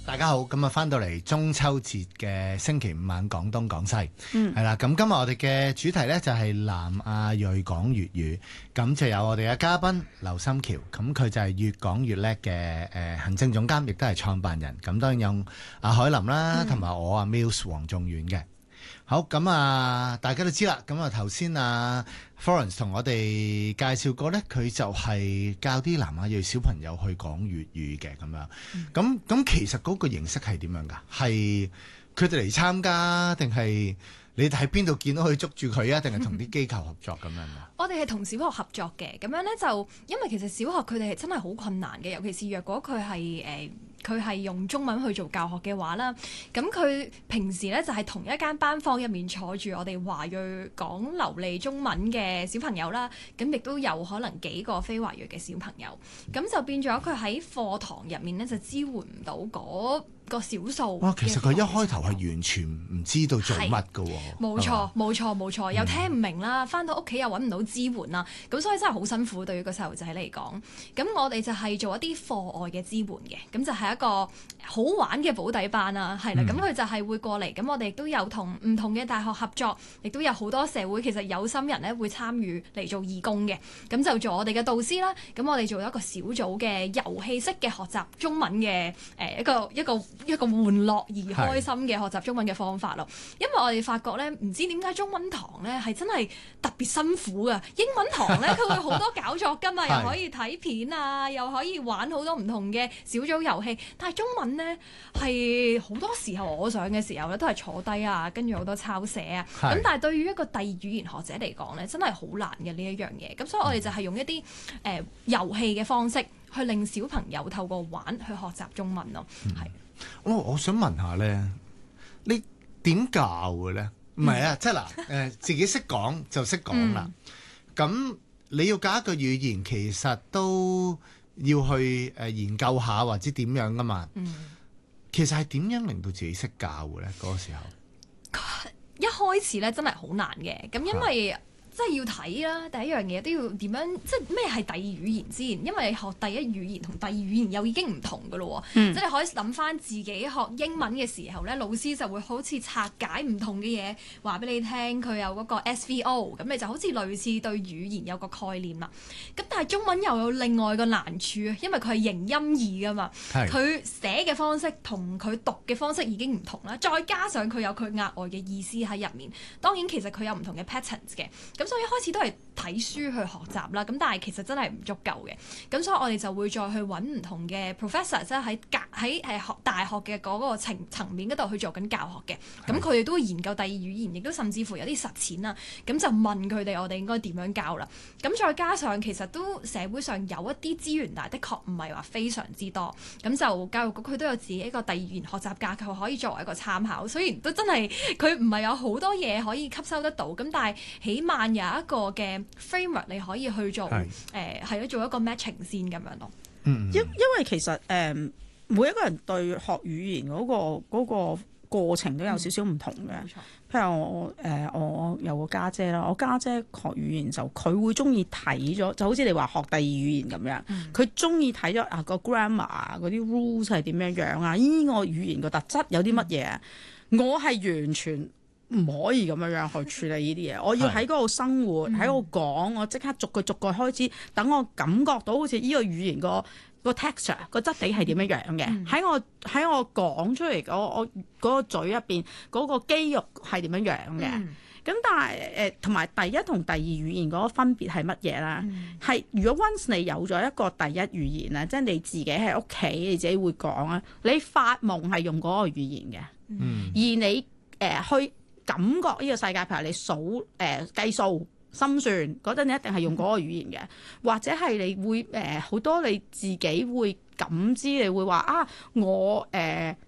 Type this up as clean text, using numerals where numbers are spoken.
大家好，咁啊翻到嚟中秋節嘅星期五晚廣東廣西，係啦，咁今日我哋嘅主題呢，就係南亞裔講粵語，咁就有我哋嘅嘉賓劉心橋，咁佢就係越講越叻嘅行政總監，亦都係創辦人，咁當然有阿海林啦，同埋我阿 Mills 黃仲遠嘅。好，咁啊，大家都知啦。咁啊，頭先啊 Florence 同我哋介紹過呢，佢就係教啲南亞裔小朋友去講粵語嘅咁樣。咁其實嗰個形式係點樣㗎？係佢哋嚟參加，定係你哋喺邊度見到佢捉住佢啊？定係同啲機構合作咁樣啊？ 我哋係同小學合作嘅，咁樣呢，就因為其實小學佢哋係真係好困難嘅，尤其是若果佢係用中文去做教學嘅話啦，咁佢平時咧就係同一間班房入面坐住我哋華裔講流利中文嘅小朋友啦，咁亦都有可能幾個非華裔嘅小朋友，咁就變咗佢喺課堂入面咧就支援唔到嗰個少數。 哇！其實佢一開頭係完全唔知道做乜㗎喎。 冇錯，又聽唔明啦，返到屋企又揾唔到支援啦，咁所以真係好辛苦對於個細路仔嚟講。咁我哋就係做一啲課外嘅支援嘅，咁就係一個好玩嘅補底班啦，係啦，咁佢就係會過嚟，咁我哋亦都有同唔同嘅大學合作，亦都有好多社會其實有心人咧會參與嚟做義工嘅，咁就做我哋嘅導師啦。咁我哋做一個小組嘅遊戲式嘅學習中文嘅一個玩樂而開心嘅學習中文嘅方法咯。因為我哋發覺咧，唔知點解中文堂咧係真係特別辛苦㗎，英文堂咧佢會好多搞作㗎嘛，又可以睇片啊，又可以玩好多唔同嘅小組遊戲，但係中文咧係好多時候我上嘅時候咧都係坐低啊，跟住好多抄寫啊，咁但係對於一個第二語言學者嚟講咧，真係好難嘅呢一樣嘢。咁所以我哋就係用一啲遊戲嘅方式去令小朋友透過玩去學習中文咯。係。 我想問下咧，你點教嘅咧？唔係啊，即係嗱，自己識講就識講啦。咁你要教一個語言，其實都要去研究下或者點樣噶嘛。其實係點樣令到自己識教嘅咧？嗰個時候一開始咧真係好難嘅，咁因為即係要睇啦，第一樣嘢都要點樣，即係咩係第二語言先？因為學第一語言同第二語言又已經唔同噶咯喎，即係你可以諗翻自己學英文嘅時候咧，老師就會好似拆解唔同嘅嘢話俾你聽，佢有嗰個 SVO， 咁你就好似類似對語言有個概念啦。咁但係中文又有另外個難處啊，因為佢係形音義噶嘛，佢寫嘅方式同佢讀嘅方式已經唔同啦，再加上佢有佢額外嘅意思喺入面。當然其實佢有唔同嘅 patterns 嘅，咁所以一開始都係睇書去學習啦，咁但係其實真係唔足夠嘅，咁所以我哋就會再去揾唔同嘅 professor， 即係喺學大學嘅嗰個層面嗰度去做緊教學嘅，咁佢哋都會研究第二語言，亦都甚至乎有啲實踐啦，咁就問佢哋我哋應該點樣教啦，咁再加上其實都社會上有一啲資源，但係的確唔係話非常之多，咁就教育局佢都有自己一個第二語言學習架構可以作為一個參考，雖然都真係佢唔係有好多嘢可以吸收得到，咁但係起碼有一個嘅 framework 你可以去做係咯，做一個 matching 先咁樣咯。 因為其實每一個人對學語言嗰個過程都有少少唔同嘅。譬如我有個家姐啦，我家姐學語言就佢會中意睇咗，就好似你話學第二語言咁樣，佢中意睇咗個 grammar 啊，嗰啲 rules 係點樣樣啊，呢個語言個特質有啲乜嘢，我係完全唔可以咁樣去處理呢啲嘢，我要喺嗰度生活，喺度講，我即刻逐句開始，等我感覺到好似呢個語言個 texture 個質地係點樣樣嘅，喺我講出嚟我嗰個嘴入邊嗰個肌肉係點樣樣嘅。咁但係同埋第一同第二語言嗰個分別係乜嘢咧？係如果 once 你有咗一個第一語言咧，即係你自己喺屋企你自己會講啊，你發夢係用嗰個語言嘅，而你去感覺呢個世界，譬如你數計數心算嗰陣，你一定係用嗰個語言嘅，或者係你會好多你自己會感知，你會話啊，我